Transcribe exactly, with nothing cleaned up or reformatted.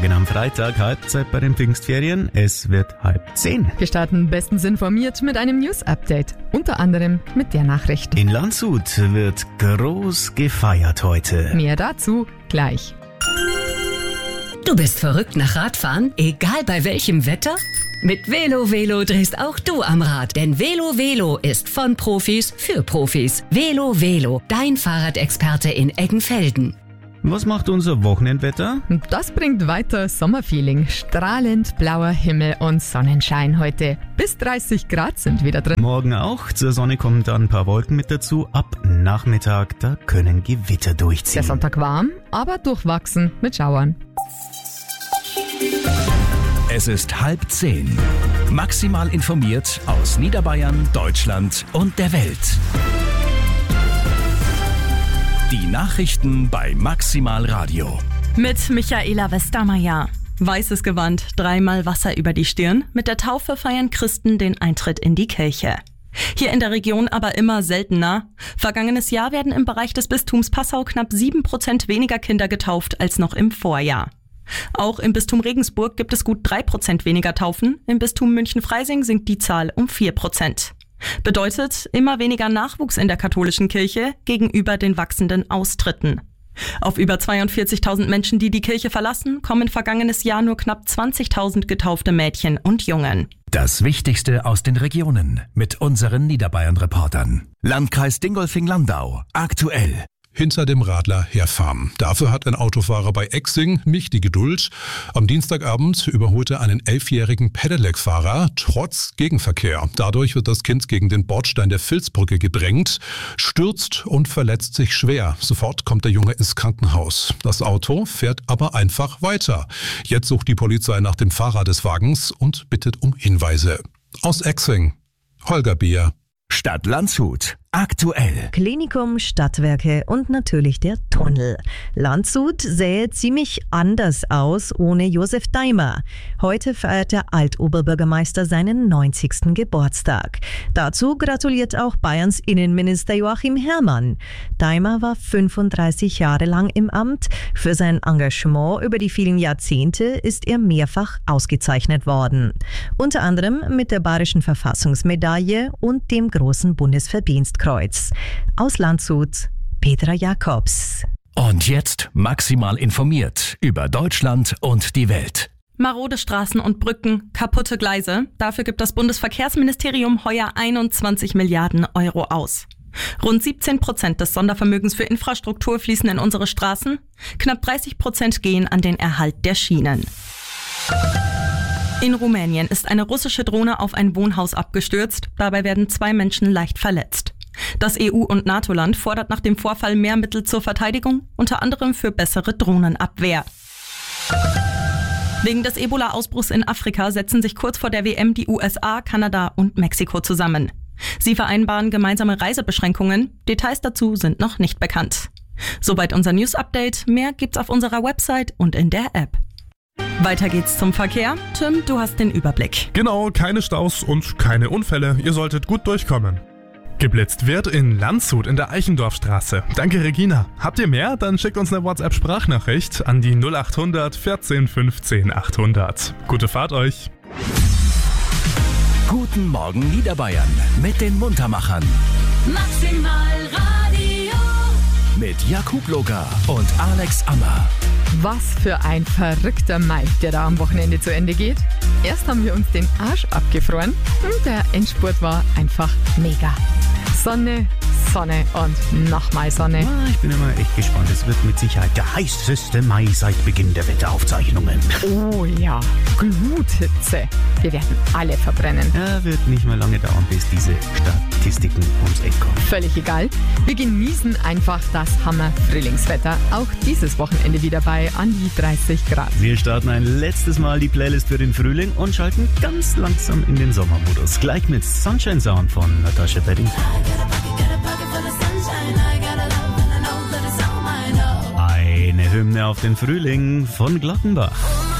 Morgen am Freitag, Halbzeit bei den Pfingstferien. Es wird halb zehn. Wir starten bestens informiert mit einem News-Update. Unter anderem mit der Nachricht. In Landshut wird groß gefeiert heute. Mehr dazu gleich. Du bist verrückt nach Radfahren, egal bei welchem Wetter? Mit Velo Velo drehst auch du am Rad, denn Velo Velo ist von Profis für Profis. Velo Velo, dein Fahrradexperte in Eggenfelden. Was macht unser Wochenendwetter? Das bringt weiter Sommerfeeling. Strahlend blauer Himmel und Sonnenschein heute. Bis dreißig Grad sind wieder drin. Morgen auch. Zur Sonne kommen dann ein paar Wolken mit dazu. Ab Nachmittag, da können Gewitter durchziehen. Der Sonntag warm, aber durchwachsen mit Schauern. Es ist halb zehn. Maximal informiert aus Niederbayern, Deutschland und der Welt. Die Nachrichten bei Maximal Radio. Mit Michaela Westermeier. Weißes Gewand, dreimal Wasser über die Stirn. Mit der Taufe feiern Christen den Eintritt in die Kirche. Hier in der Region aber immer seltener. Vergangenes Jahr werden im Bereich des Bistums Passau knapp sieben Prozent weniger Kinder getauft als noch im Vorjahr. Auch im Bistum Regensburg gibt es gut drei Prozent weniger Taufen. Im Bistum München-Freising sinkt die Zahl um vier Prozent. Bedeutet immer weniger Nachwuchs in der katholischen Kirche gegenüber den wachsenden Austritten. Auf über zweiundvierzigtausend Menschen, die die Kirche verlassen, kommen vergangenes Jahr nur knapp zwanzigtausend getaufte Mädchen und Jungen. Das Wichtigste aus den Regionen mit unseren Niederbayern-Reportern. Landkreis Dingolfing-Landau. Aktuell. Hinter dem Radler herfahren. Dafür hat ein Autofahrer bei Exing nicht die Geduld. Am Dienstagabend überholte einen elfjährigen Pedelec-Fahrer trotz Gegenverkehr. Dadurch wird das Kind gegen den Bordstein der Vilsbrücke gedrängt, stürzt und verletzt sich schwer. Sofort kommt der Junge ins Krankenhaus. Das Auto fährt aber einfach weiter. Jetzt sucht die Polizei nach dem Fahrer des Wagens und bittet um Hinweise. Aus Exing, Holger Bier. Stadt Landshut. Aktuell. Klinikum, Stadtwerke und natürlich der Tunnel. Landshut sähe ziemlich anders aus ohne Josef Daimer. Heute feiert der Altoberbürgermeister seinen neunzigsten Geburtstag. Dazu gratuliert auch Bayerns Innenminister Joachim Herrmann. Daimer war fünfunddreißig Jahre lang im Amt. Für sein Engagement über die vielen Jahrzehnte ist er mehrfach ausgezeichnet worden. Unter anderem mit der Bayerischen Verfassungsmedaille und dem Großen Bundesverdienstkreuz. Aus Landshut, Petra Jakobs. Und jetzt maximal informiert über Deutschland und die Welt. Marode Straßen und Brücken, kaputte Gleise. Dafür gibt das Bundesverkehrsministerium heuer einundzwanzig Milliarden Euro aus. Rund siebzehn Prozent des Sondervermögens für Infrastruktur fließen in unsere Straßen. Knapp dreißig Prozent gehen an den Erhalt der Schienen. In Rumänien ist eine russische Drohne auf ein Wohnhaus abgestürzt. Dabei werden zwei Menschen leicht verletzt. Das E U- und NATO-Land fordert nach dem Vorfall mehr Mittel zur Verteidigung, unter anderem für bessere Drohnenabwehr. Wegen des Ebola-Ausbruchs in Afrika setzen sich kurz vor der W M die U S A, Kanada und Mexiko zusammen. Sie vereinbaren gemeinsame Reisebeschränkungen. Details dazu sind noch nicht bekannt. Soweit unser News-Update. Mehr gibt's auf unserer Website und in der App. Weiter geht's zum Verkehr. Tim, du hast den Überblick. Genau, keine Staus und keine Unfälle. Ihr solltet gut durchkommen. Geblitzt wird in Landshut in der Eichendorfstraße. Danke, Regina. Habt ihr mehr? Dann schickt uns eine WhatsApp-Sprachnachricht an die null achthundert vierzehn fünfzehn achthundert. Gute Fahrt euch. Guten Morgen Niederbayern mit den Muntermachern. Maximal Radio. Mit Jakub Loga und Alex Ammer. Was für ein verrückter Mai, der da am Wochenende zu Ende geht. Erst haben wir uns den Arsch abgefroren und der Endspurt war einfach mega. Sonne, Sonne und nochmal Sonne. Ah, ich bin immer echt gespannt. Es wird mit Sicherheit der heißeste Mai seit Beginn der Wetteraufzeichnungen. Oh ja, Gluthitze. Wir werden alle verbrennen. Ja, wird nicht mehr lange dauern, bis diese Statistiken ums Eck kommen. Völlig egal. Wir genießen einfach das Hammer-Frühlingswetter. Auch dieses Wochenende wieder bei an die dreißig Grad. Wir starten ein letztes Mal die Playlist für den Frühling und schalten ganz langsam in den Sommermodus. Gleich mit Sunshine Sound von Natasha Bedingfield. Eine Hymne auf den Frühling von Glockenbach.